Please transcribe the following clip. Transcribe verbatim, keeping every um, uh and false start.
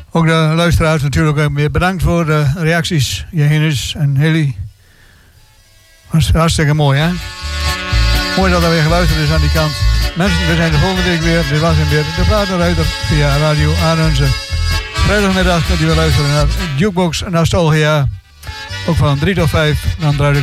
Ook de luisteraars natuurlijk ook weer bedankt voor de reacties. Johannes en Hilly. Was hartstikke mooi, hè? Mooi dat er weer geluisterd is aan die kant. Mensen, we zijn de volgende week weer. Dit was hem weer. De Pratenruiter via Radio Arnhemse. Vrijdagmiddag kunt u weer luisteren naar Jukebox Nostalgia. Ook van drie tot vijf. Dan draai ik